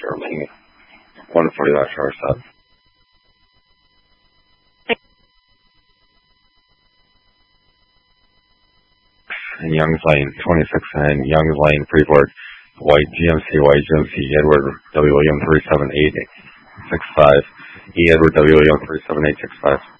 Germany. 140 last hour stop. And Young's Lane, 26 and Young's Lane, Freeport, White GMC, Edward W. William 37865, E. Edward W. William 37865.